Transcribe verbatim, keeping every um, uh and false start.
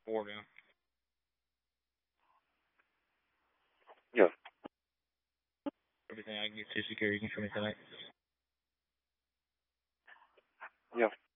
four now. Yeah. Everything I can get to secure, you can show me tonight. Yeah.